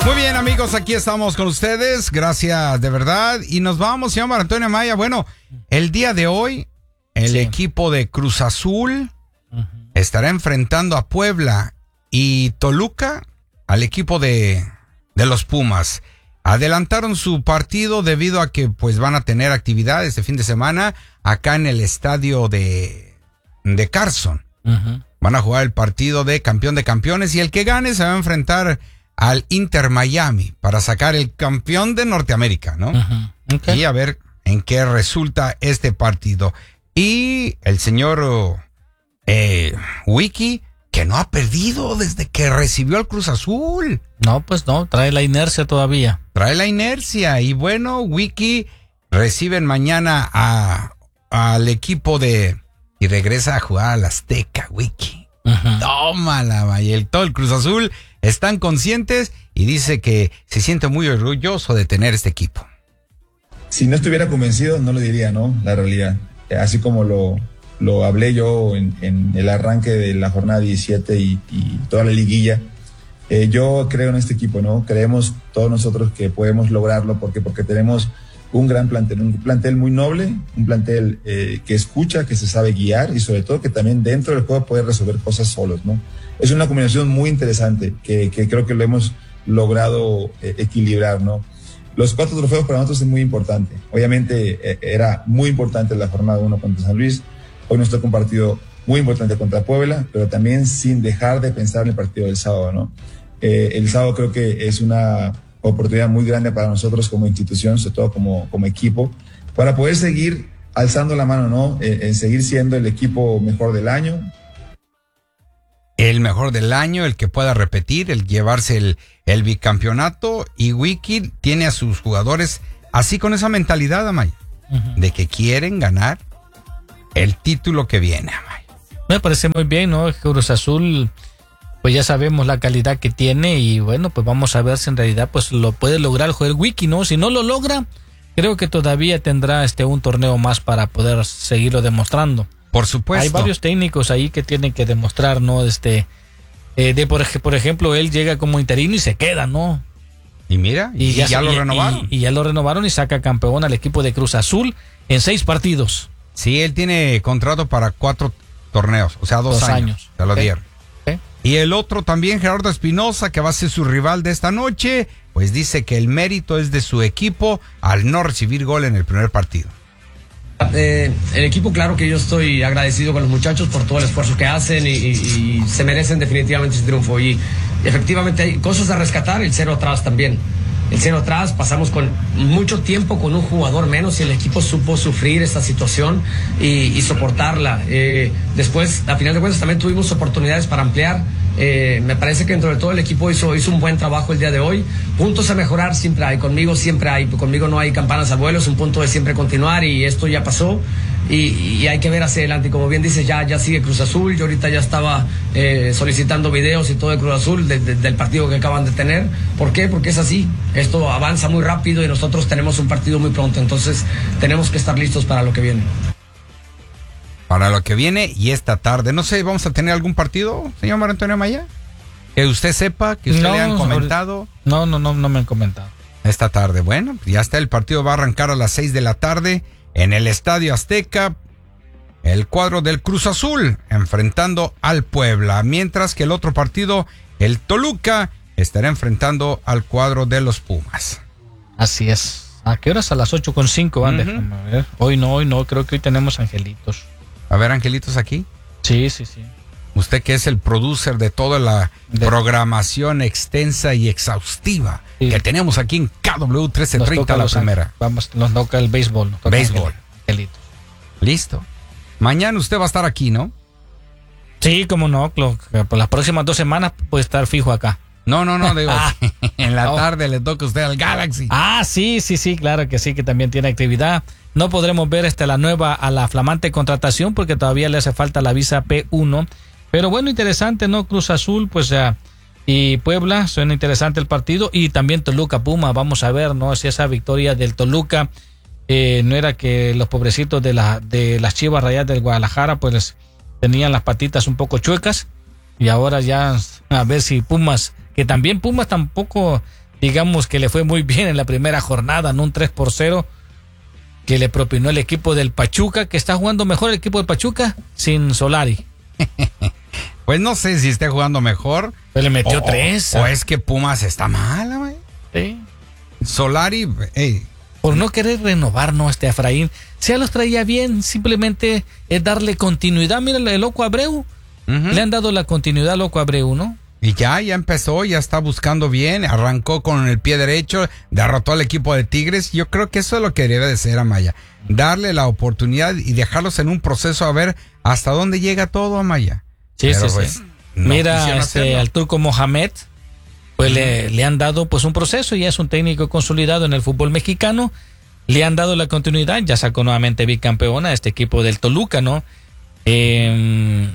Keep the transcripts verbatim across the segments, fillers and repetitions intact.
Muy bien, amigos, aquí estamos con ustedes. Gracias, de verdad. Y nos vamos, señor Marco Antonio Amaya. Bueno, el día de hoy, el sí. equipo de Cruz Azul uh-huh. estará enfrentando a Puebla y Toluca al equipo de, de los Pumas. Adelantaron su partido debido a que pues van a tener actividad este fin de semana acá en el estadio de, de Carson. Uh-huh. Van a jugar el partido de campeón de campeones y el que gane se va a enfrentar al Inter Miami para sacar el campeón de Norteamérica, ¿no? Uh-huh. Okay. Y a ver en qué resulta este partido. Y el señor eh, Wiki, que no ha perdido desde que recibió al Cruz Azul. No, pues no, trae la inercia todavía. Trae la inercia. Y bueno, Wiki reciben mañana a, al equipo de... Y regresa a jugar al Azteca, Wiki. Uh-huh. Tómala, vaya. Todo el Cruz Azul están conscientes y dice que se siente muy orgulloso de tener este equipo. Si no estuviera convencido, no lo diría, ¿no? La realidad. Así como lo, lo hablé yo en, en el arranque de la jornada diecisiete y, y toda la liguilla. Eh, yo creo en este equipo, ¿no? Creemos todos nosotros que podemos lograrlo porque, porque tenemos un gran plantel, un plantel muy noble, un plantel eh, que escucha, que se sabe guiar y sobre todo que también dentro del juego puede resolver cosas solos, ¿no? Es una combinación muy interesante que, que creo que lo hemos logrado eh, equilibrar, ¿no? Los cuatro trofeos para nosotros es muy importante. Obviamente eh, era muy importante la jornada uno contra San Luis. Hoy nos toca un partido muy importante contra Puebla, pero también sin dejar de pensar en el partido del sábado, ¿no? Eh, el sábado creo que es una oportunidad muy grande para nosotros como institución, sobre todo como, como equipo, para poder seguir alzando la mano, ¿no? Eh, en seguir siendo el equipo mejor del año. El mejor del año, el que pueda repetir, el llevarse el, el bicampeonato. Y Wiki tiene a sus jugadores así con esa mentalidad, Amaya, uh-huh. de que quieren ganar el título que viene, Amaya. Me parece muy bien, ¿no? Cruz Azul, pues ya sabemos la calidad que tiene y bueno, pues vamos a ver si en realidad pues lo puede lograr el jugador Wiki, ¿no? Si no lo logra, creo que todavía tendrá este un torneo más para poder seguirlo demostrando. Por supuesto. Hay varios técnicos ahí que tienen que demostrar, ¿no? Este, eh, de por, por ejemplo, él llega como interino y se queda, ¿no? Y mira, y, y ya, ya lo y, renovaron. Y, y ya lo renovaron y saca campeón al equipo de Cruz Azul en seis partidos. Sí, él tiene contrato para cuatro torneos, o sea, dos, dos años. años. Se lo okay. dieron. Okay. Y el otro también, Gerardo Espinosa, que va a ser su rival de esta noche, pues dice que el mérito es de su equipo al no recibir gol en el primer partido. Eh, el equipo, claro que yo estoy agradecido con los muchachos por todo el esfuerzo que hacen y, y, y se merecen definitivamente ese triunfo y efectivamente hay cosas a rescatar, el cero atrás también. El cero atrás, pasamos con mucho tiempo con un jugador menos y el equipo supo sufrir esta situación y, y soportarla. Eh, después, a final de cuentas, también tuvimos oportunidades para ampliar. Eh, me parece que dentro de todo el equipo hizo, hizo un buen trabajo el día de hoy. Puntos a mejorar siempre hay, conmigo siempre hay, conmigo no hay campanas al vuelo, es un punto de siempre continuar y esto ya pasó. Y, y hay que ver hacia adelante, y como bien dices, ya, ya sigue Cruz Azul. Yo ahorita ya estaba eh, solicitando videos y todo de Cruz Azul de, de, del partido que acaban de tener. ¿Por qué? Porque es así, esto avanza muy rápido y nosotros tenemos un partido muy pronto, entonces tenemos que estar listos para lo que viene. Para lo que viene y esta tarde, no sé, ¿vamos a tener algún partido, señor Marco Antonio Amaya? Que usted sepa, que usted no, le han comentado. No, no, no, no me han comentado. Esta tarde, bueno, ya está, el partido va a arrancar a las seis de la tarde. En el Estadio Azteca, el cuadro del Cruz Azul enfrentando al Puebla, mientras que el otro partido, el Toluca, estará enfrentando al cuadro de los Pumas. Así es. ¿A qué horas? A las ocho con cinco van, uh-huh. déjame ver. Hoy no, hoy no, creo que hoy tenemos angelitos. A ver, angelitos aquí. Sí, sí, sí. Usted que es el producer de toda la de... programación extensa y exhaustiva sí. que tenemos aquí en K W trece treinta, la primera. Vamos, nos toca el béisbol. Nos toca béisbol. Angelito. Listo. Mañana usted va a estar aquí, ¿no? Sí, cómo no. Por las próximas dos semanas puede estar fijo acá. No, no, no, digo, en la tarde le toca a usted al Galaxy. Ah, sí, sí, sí, claro que sí, que también tiene actividad. No podremos ver este, la nueva, a la flamante contratación porque todavía le hace falta la visa P uno. Pero bueno, interesante, ¿no? Cruz Azul, pues ya, y Puebla, suena interesante el partido, y también Toluca Puma, vamos a ver, ¿no? Si esa victoria del Toluca, eh, no era que los pobrecitos de, la, de las Chivas Rayadas del Guadalajara, pues tenían las patitas un poco chuecas, y ahora ya, a ver si Pumas, que también Pumas tampoco digamos que le fue muy bien en la primera jornada, en un tres por cero que le propinó el equipo del Pachuca, que está jugando mejor el equipo del Pachuca sin Solari. Pues no sé si esté jugando mejor. Pero le metió o, tres. O, o es que Pumas está mal, güey. Sí. Solari, hey. Por no querer renovar, no, este Efraín. Si ya los traía bien, simplemente es darle continuidad. Mira el Loco Abreu. Uh-huh. Le han dado la continuidad al Loco Abreu, ¿no? Y ya, ya empezó, ya está buscando bien, arrancó con el pie derecho, derrotó al equipo de Tigres. Yo creo que eso es lo que debe de ser, Amaya. Darle la oportunidad y dejarlos en un proceso a ver hasta dónde llega todo, Amaya. Sí, Pero sí, pues, sí. No Mira, este, al turco Mohamed, pues uh-huh. le, le han dado pues un proceso, ya es un técnico consolidado en el fútbol mexicano. Le han dado la continuidad, ya sacó nuevamente bicampeona a este equipo del Toluca, ¿no? Eh...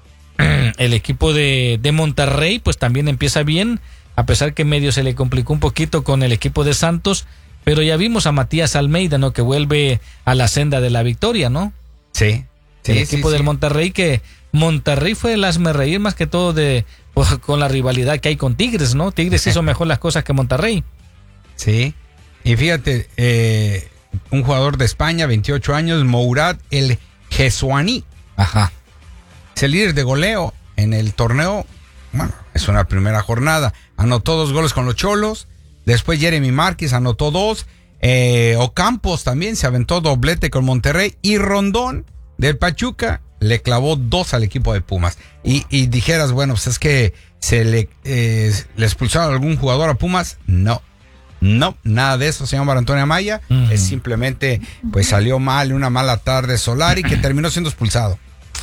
El equipo de, de Monterrey pues también empieza bien, a pesar que medio se le complicó un poquito con el equipo de Santos, pero ya vimos a Matías Almeida, ¿no? Que vuelve a la senda de la victoria, ¿no? Sí. sí el equipo sí, del sí. Monterrey, que Monterrey fue el hazmerreír más que todo de pues, con la rivalidad que hay con Tigres, ¿no? Tigres hizo mejor las cosas que Monterrey. Sí, y fíjate, eh, un jugador de España, veintiocho años, Mourad El Jesuaní. Ajá. Es el líder de goleo en el torneo. Bueno, es una primera jornada. Anotó dos goles con los Cholos. Después Jeremy Márquez anotó dos. Eh, Ocampos también se aventó doblete con Monterrey. Y Rondón del Pachuca le clavó dos al equipo de Pumas. Y, y dijeras, bueno, pues es que se le, eh, le expulsaron a algún jugador a Pumas. No. No, nada de eso, señor Antonio Amaya. Uh-huh. Es simplemente, pues salió mal, una mala tarde Solari, que terminó siendo expulsado.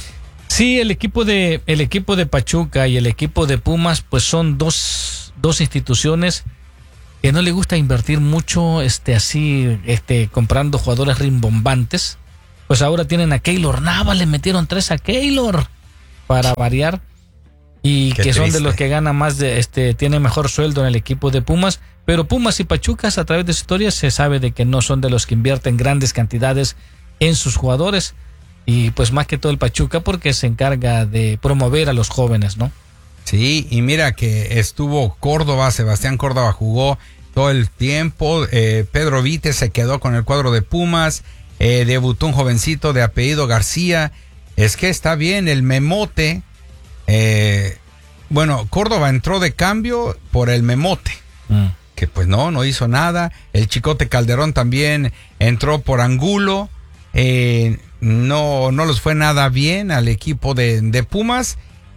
Sí, el equipo de el equipo de Pachuca y el equipo de Pumas pues son dos, dos instituciones que no le gusta invertir mucho este así este comprando jugadores rimbombantes. Pues ahora tienen a Keylor Nava, le metieron tres a Keylor para variar y Qué que triste. Son de los que ganan más de este tienen mejor sueldo en el equipo de Pumas, pero Pumas y Pachucas a través de su historia se sabe de que no son de los que invierten grandes cantidades en sus jugadores. Y pues más que todo el Pachuca porque se encarga de promover a los jóvenes, ¿no? Sí, y mira que estuvo Córdoba, Sebastián Córdoba jugó todo el tiempo, eh, Pedro Vite se quedó con el cuadro de Pumas, eh, debutó un jovencito de apellido García, es que está bien, el Memote, eh, bueno, Córdoba entró de cambio por el Memote, mm. que pues no, no hizo nada, el Chicote Calderón también entró por Angulo, eh, no, no les fue nada bien al equipo de, de Pumas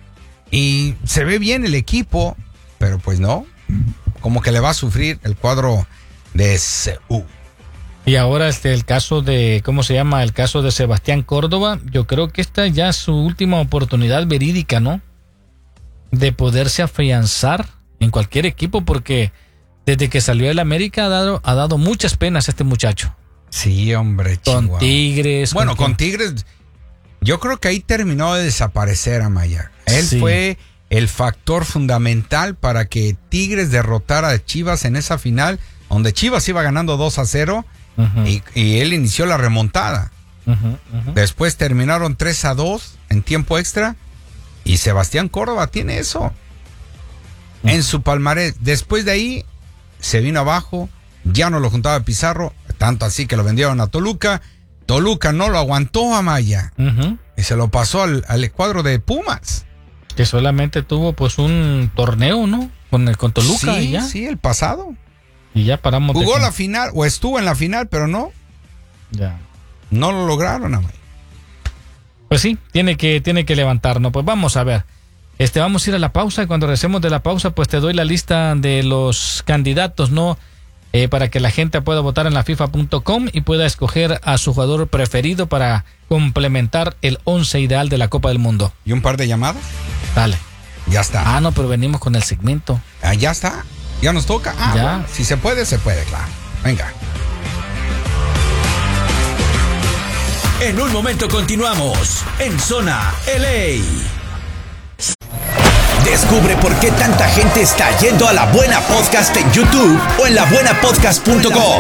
y se ve bien el equipo, pero pues no, como que le va a sufrir el cuadro de C U. Y ahora este el caso de, ¿cómo se llama? El caso de Sebastián Córdoba, yo creo que esta ya es su última oportunidad verídica, ¿no? De poderse afianzar en cualquier equipo porque desde que salió del América ha dado, ha dado muchas penas a este muchacho. Sí, hombre, Con Chihuahua. Tigres. Bueno, con, con Tigres, yo creo que ahí terminó de desaparecer Amaya. Él sí. fue el factor fundamental para que Tigres derrotara a Chivas en esa final, donde Chivas iba ganando dos a cero uh-huh. y, y él inició la remontada. Uh-huh, uh-huh. Después terminaron tres a dos en tiempo extra y Sebastián Córdoba tiene eso uh-huh. en su palmarés. Después de ahí se vino abajo, ya no lo juntaba Pizarro, tanto así que lo vendieron a Toluca. Toluca no lo aguantó, Amaya. Uh-huh. Y se lo pasó al, al cuadro de Pumas. Que solamente tuvo pues un torneo, ¿no? Con, el, con Toluca sí, y ya. Sí, el pasado. Y ya paramos. Jugó de... la final, o estuvo en la final, pero no. Ya. No lo lograron, Amaya. Pues sí, tiene que, tiene que levantarnos. Pues vamos a ver. Este, vamos a ir a la pausa. Cuando regresemos de la pausa, pues te doy la lista de los candidatos, ¿no? Eh, para que la gente pueda votar en la FIFA punto com y pueda escoger a su jugador preferido para complementar el once ideal de la Copa del Mundo. ¿Y un par de llamadas? Dale. Ya está. Ah, no, pero venimos con el segmento. Ah, ya está. Ya nos toca. Ah, ya. Bueno, si se puede, se puede, claro. Venga. En un momento continuamos en Zona L A. Descubre por qué tanta gente está yendo a La Buena Podcast en YouTube o en la buena podcast punto com.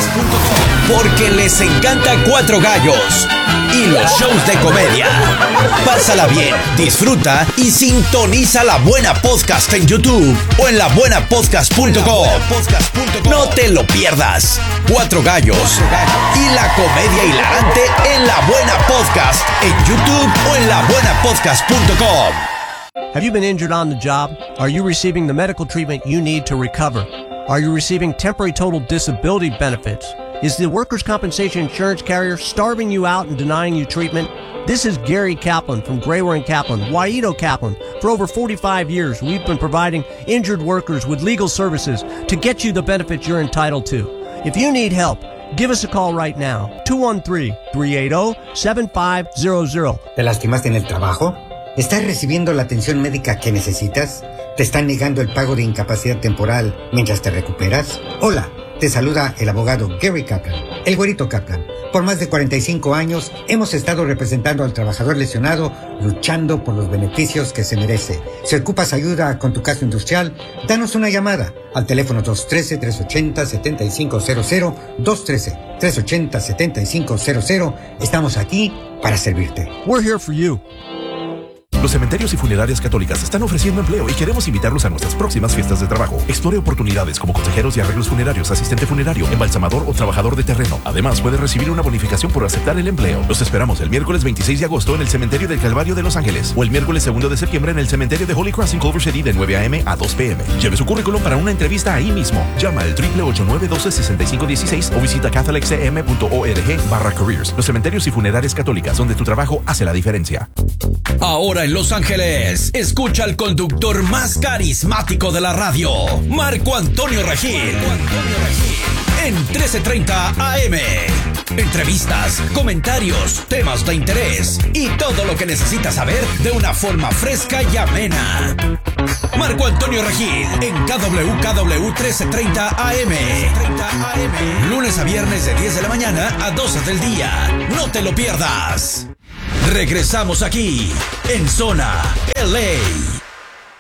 Porque les encanta Cuatro Gallos y los shows de comedia. Pásala bien, disfruta y sintoniza La Buena Podcast en YouTube o en la buena podcast punto com. No te lo pierdas. Cuatro Gallos y la comedia hilarante en La Buena Podcast en YouTube o en la buena podcast punto com. Have you been injured on the job? Are you receiving the medical treatment you need to recover? Are you receiving temporary total disability benefits? Is the workers' compensation insurance carrier starving you out and denying you treatment? This is Gary Kaplan from Grayware and Kaplan, Waito Kaplan. For over forty-five years, we've been providing injured workers with legal services to get you the benefits you're entitled to. If you need help, give us a call right now, two one three, three eight zero, seven five zero zero. ¿Te lastimaste en el trabajo? ¿Estás recibiendo la atención médica que necesitas? ¿Te están negando el pago de incapacidad temporal mientras te recuperas? Hola, te saluda el abogado Gary Kaplan, el güerito Kaplan. Por más de cuarenta y cinco años hemos estado representando al trabajador lesionado, luchando por los beneficios que se merece. Si ocupas ayuda con tu caso industrial, danos una llamada al teléfono dos uno tres, tres ocho cero, siete cinco cero cero, dos uno tres, tres ocho cero, siete cinco cero cero. Estamos aquí para servirte. We're here for you. Los cementerios y funerarias católicas están ofreciendo empleo y queremos invitarlos a nuestras próximas fiestas de trabajo. Explore oportunidades como consejeros y arreglos funerarios, asistente funerario, embalsamador o trabajador de terreno. Además, puede recibir una bonificación por aceptar el empleo. Los esperamos el miércoles veintiséis de agosto en el Cementerio del Calvario de Los Ángeles o el miércoles segundo de septiembre en el Cementerio de Holy Cross en Culver City de nueve a eme a dos pe eme. Lleve su currículum para una entrevista ahí mismo. Llama al triple ocho nueve uno dos, seis cinco uno seis o visita catholic c m punto org barra careers. Los cementerios y funerarias católicas, donde tu trabajo hace la diferencia. Ahora en Los Ángeles, escucha al conductor más carismático de la radio, Marco Antonio Regil, en trece treinta a eme. Entrevistas, comentarios, temas de interés y todo lo que necesitas saber de una forma fresca y amena. Marco Antonio Regil en K W K W trece treinta a eme. Lunes a viernes de diez de la mañana a doce del día. No te lo pierdas. Regresamos aquí en Zona L A.